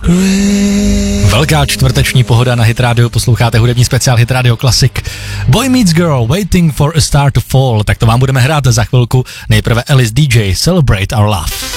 Velká čtvrteční pohoda na Hit Radio, posloucháte hudební speciál Hit Radio Classic. Boy Meets Girl, Waiting for a Star to Fall, tak to vám budeme hrát za chvilku. Nejprve Alice DJ, Celebrate Our Love.